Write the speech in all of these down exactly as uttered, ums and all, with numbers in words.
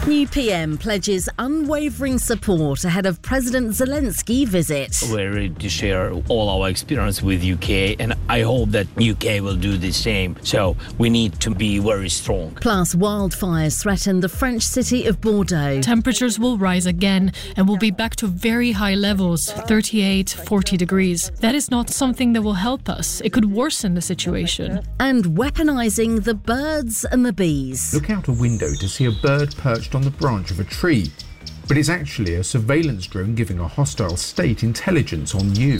New P M pledges unwavering support ahead of President Zelensky visit. We're ready to share all our experience with U K, and I hope that U K will do the same. So we need to be very strong. Plus, wildfires threaten the French city of Bordeaux. Temperatures will rise again and will be back to very high levels, thirty-eight, forty degrees. That is not something that will help us. It could worsen the situation. And weaponising the birds and the bees. Look out a window to see a bird perched on the branch of a tree, but it's actually a surveillance drone giving a hostile state intelligence on you.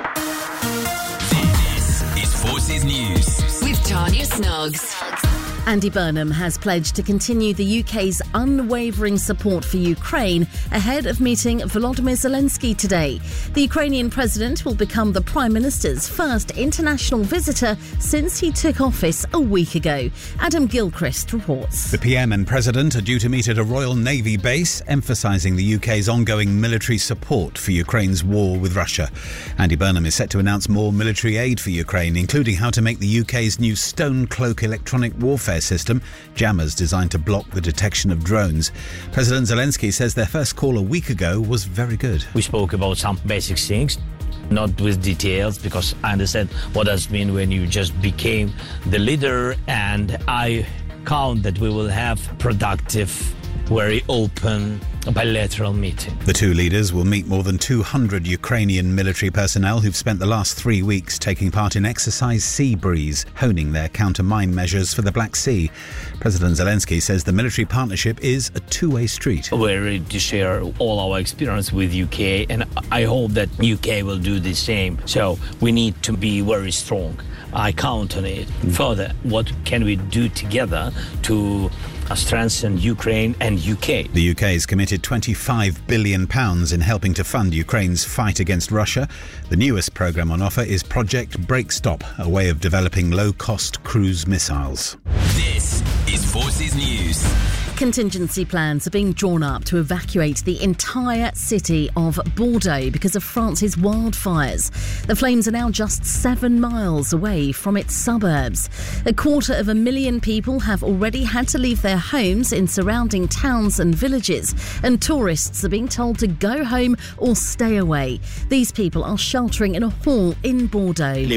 This is Forces News with Tanya Snuggs. Andy Burnham has pledged to continue the U K's unwavering support for Ukraine ahead of meeting Volodymyr Zelensky today. The Ukrainian president will become the Prime Minister's first international visitor since he took office a week ago. Adam Gilchrist reports. The P M and President are due to meet at a Royal Navy base, emphasising the U K's ongoing military support for Ukraine's war with Russia. Andy Burnham is set to announce more military aid for Ukraine, including how to make the U K's new Stone Cloak electronic warfare system, jammers designed to block the detection of drones. President Zelensky says their first call a week ago was very good. We spoke about some basic things, not with details, because I understand what does it mean when you just became the leader, and I count that we will have productive, very open bilateral meeting. The two leaders will meet more than two hundred Ukrainian military personnel who've spent the last three weeks taking part in Exercise Sea Breeze, honing their counter-mine measures for the Black Sea. President Zelensky says the military partnership is a two-way street. We're ready to share all our experience with U K, and I hope that U K will do the same. So we need to be very strong. I count on it. Further, what can we do together to strengthen Ukraine and U K? The U K has committed twenty-five billion pounds in helping to fund Ukraine's fight against Russia. The newest programme on offer is Project Breakstop, a way of developing low-cost cruise missiles. This is Forces News. Contingency plans are being drawn up to evacuate the entire city of Bordeaux because of France's wildfires. The flames are now just seven miles away from its suburbs. A quarter of a million people have already had to leave their homes in surrounding towns and villages, and tourists are being told to go home or stay away. These people are sheltering in a hall in Bordeaux.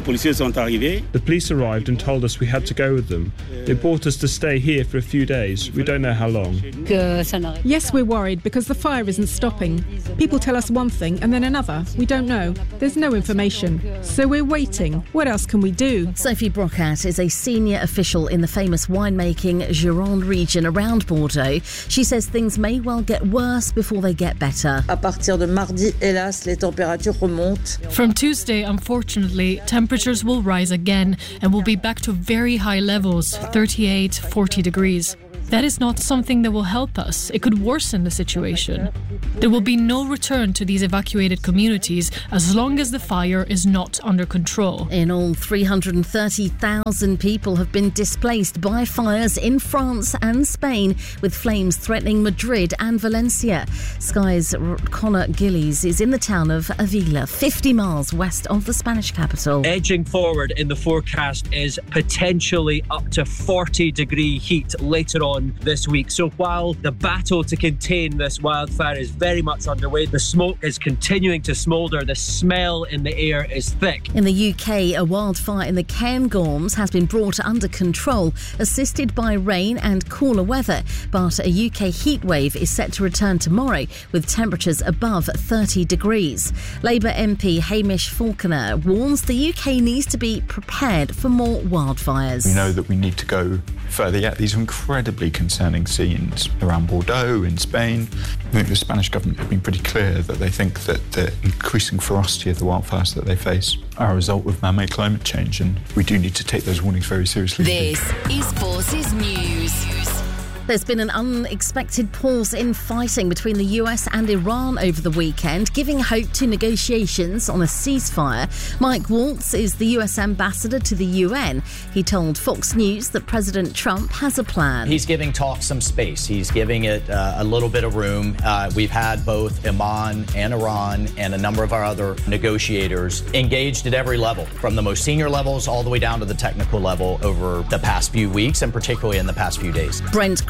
The police arrived and told us we had to go with them. They brought us to stay here for a few days. We don't know how long. Yes, we're worried because the fire isn't stopping. People tell us one thing and then another. We don't know. There's no information. So we're waiting. What else can we do? Sophie Brocat is a senior official in the famous winemaking Gironde region around Bordeaux. She says things may well get worse before they get better. From Tuesday, unfortunately, temperatures will rise again and will be back to very high levels, thirty-eight, forty degrees. That is not something that will help us. It could worsen the situation. There will be no return to these evacuated communities as long as the fire is not under control. In all, three hundred thirty thousand people have been displaced by fires in France and Spain, with flames threatening Madrid and Valencia. Sky's Connor Gillies is in the town of Avila, fifty miles west of the Spanish capital. Edging forward in the forecast is potentially up to forty degree heat later on this week. So while the battle to contain this wildfire is very much underway, the smoke is continuing to smoulder. The smell in the air is thick. In the U K, a wildfire in the Cairngorms has been brought under control, assisted by rain and cooler weather. But a U K heatwave is set to return tomorrow with temperatures above thirty degrees. Labour M P Hamish Falconer warns the U K needs to be prepared for more wildfires. We know that we need to go further yet. These are incredibly concerning scenes around Bordeaux in Spain. I think the Spanish government have been pretty clear that they think that the increasing ferocity of the wildfires that they face are a result of man-made climate change, and we do need to take those warnings very seriously. This is Forces News. There's been an unexpected pause in fighting between the U S and Iran over the weekend, giving hope to negotiations on a ceasefire. Mike Waltz is the U S ambassador to the U N. He told Fox News that President Trump has a plan. He's giving talks some space. He's giving it uh, a little bit of room. Uh, we've had both Oman and Iran and a number of our other negotiators engaged at every level, from the most senior levels all the way down to the technical level over the past few weeks, and particularly in the past few days. Brent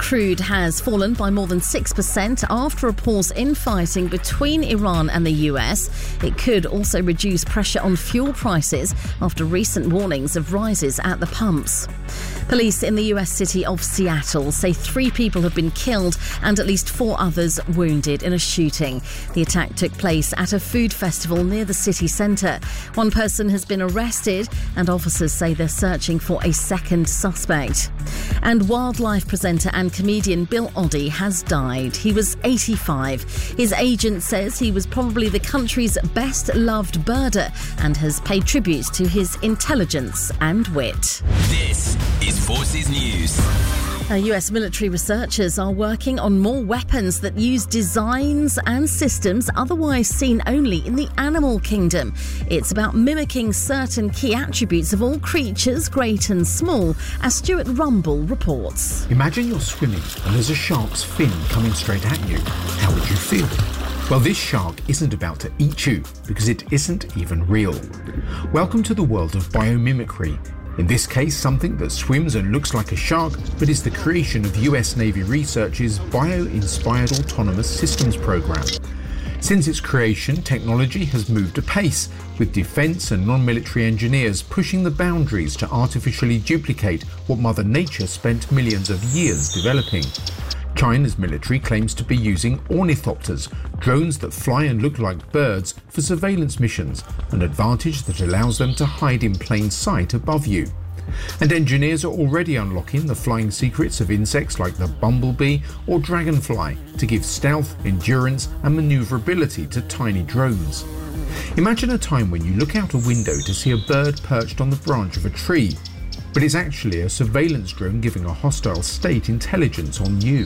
crude has fallen by more than six percent after a pause in fighting between Iran and the U S. It could also reduce pressure on fuel prices after recent warnings of rises at the pumps. Police in the U S city of Seattle say three people have been killed and at least four others wounded in a shooting. The attack took place at a food festival near the city centre. One person has been arrested and officers say they're searching for a second suspect. And wildlife presenter and comedian Bill Oddie has died. He was eighty-five. His agent says he was probably the country's best-loved birder and has paid tribute to his intelligence and wit. This is Forces News. Now, U S military researchers are working on more weapons that use designs and systems otherwise seen only in the animal kingdom. It's about mimicking certain key attributes of all creatures, great and small, as Stuart Rumble reports. Imagine you're swimming and there's a shark's fin coming straight at you. How would you feel? Well, this shark isn't about to eat you because it isn't even real. Welcome to the world of biomimicry. In this case, something that swims and looks like a shark, but is the creation of U S Navy researchers' Bio-Inspired Autonomous Systems program. Since its creation, technology has moved apace, with defence and non-military engineers pushing the boundaries to artificially duplicate what Mother Nature spent millions of years developing. China's military claims to be using ornithopters, drones that fly and look like birds, for surveillance missions, an advantage that allows them to hide in plain sight above you. And engineers are already unlocking the flying secrets of insects like the bumblebee or dragonfly to give stealth, endurance and manoeuvrability to tiny drones. Imagine a time when you look out a window to see a bird perched on the branch of a tree, but it's actually a surveillance drone giving a hostile state intelligence on you.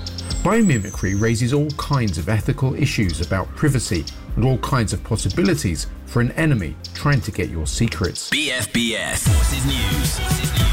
Biomimicry raises all kinds of ethical issues about privacy and all kinds of possibilities for an enemy trying to get your secrets. B F B S Forces News. Forces News.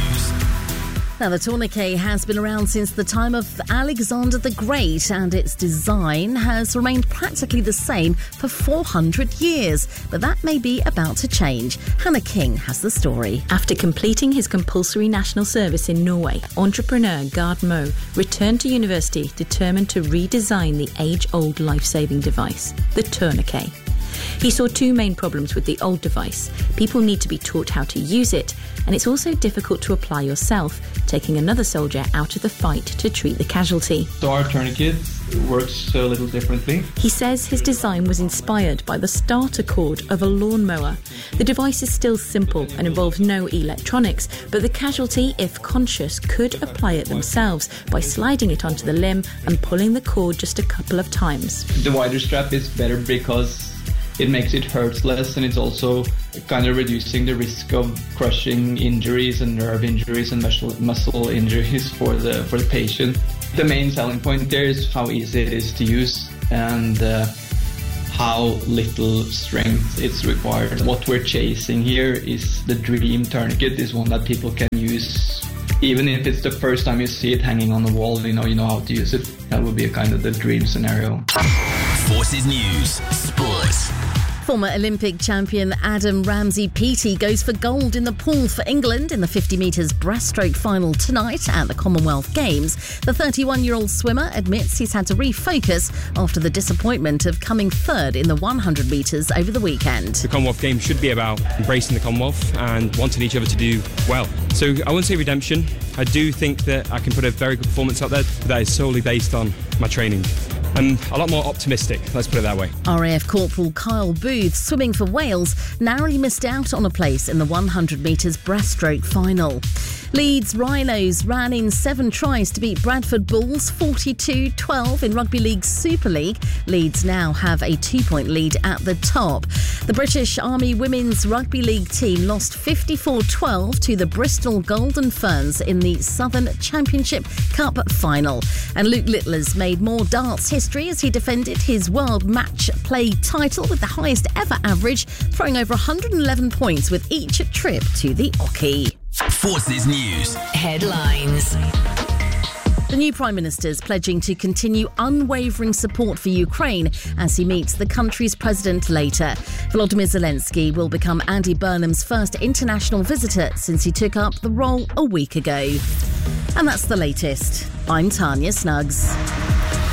Now, the tourniquet has been around since the time of Alexander the Great, and its design has remained practically the same for four hundred years. But that may be about to change. Hannah King has the story. After completing his compulsory national service in Norway, entrepreneur Gard Moe returned to university determined to redesign the age-old life-saving device, the tourniquet. He saw two main problems with the old device. People need to be taught how to use it, and it's also difficult to apply yourself, taking another soldier out of the fight to treat the casualty. So our tourniquet works a little differently. He says his design was inspired by the starter cord of a lawnmower. The device is still simple and involves no electronics, but the casualty, if conscious, could apply it themselves by sliding it onto the limb and pulling the cord just a couple of times. The wider strap is better because it makes it hurt less, and it's also kind of reducing the risk of crushing injuries and nerve injuries and muscle, muscle injuries for the for the patient. The main selling point there is how easy it is to use and uh, how little strength it's required. What we're chasing here is the dream tourniquet, is one that people can use. Even if it's the first time you see it hanging on the wall, you know you know how to use it. That would be a kind of the dream scenario. Forces News. Sports. Former Olympic champion Adam Ramsey-Peaty goes for gold in the pool for England in the fifty metres breaststroke final tonight at the Commonwealth Games. The thirty-one-year-old swimmer admits he's had to refocus after the disappointment of coming third in the one hundred metres over the weekend. The Commonwealth Games should be about embracing the Commonwealth and wanting each other to do well. So I wouldn't say redemption. I do think that I can put a very good performance out there, but that is solely based on my training. I'm a lot more optimistic, let's put it that way. R A F Corporal Kyle Booth, swimming for Wales, narrowly missed out on a place in the one hundred metres breaststroke final. Leeds Rhinos ran in seven tries to beat Bradford Bulls forty-two twelve in Rugby League's Super League. Leeds now have a two-point lead at the top. The British Army Women's Rugby League team lost fifty-four twelve to the Bristol Golden Ferns in the Southern Championship Cup final. And Luke Littlers made more darts history as he defended his World Match Play title with the highest ever average, throwing over one hundred eleven points with each trip to the Oche. Forces News. Headlines. The new Prime Minister's pledging to continue unwavering support for Ukraine as he meets the country's president later. Volodymyr Zelensky will become Andy Burnham's first international visitor since he took up the role a week ago. And that's the latest. I'm Tanya Snuggs.